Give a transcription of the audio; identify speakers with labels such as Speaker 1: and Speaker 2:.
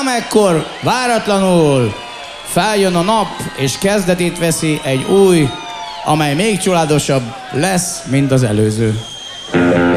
Speaker 1: Ámekkor váratlanul feljön a nap, és kezdetét veszi egy új, amely még csodálatosabb lesz, mint az előző.